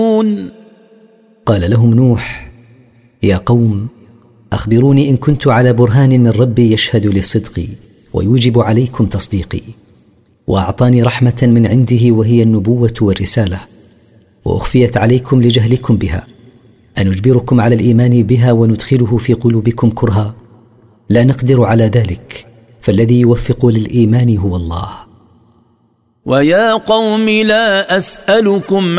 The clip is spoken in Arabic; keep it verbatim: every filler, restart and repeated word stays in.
قال لهم نوح: يا قوم، أخبروني إن كنت على برهان من ربي يشهد لصدقي ويوجب عليكم تصديقي، وأعطاني رحمة من عنده وهي النبوة والرسالة، وأخفيت عليكم لجهلكم بها، أن نجبركم على الإيمان بها وندخله في قلوبكم كرها؟ لا نقدر على ذلك، فالذي يوفق للإيمان هو الله. ويا قوم لا أسألكم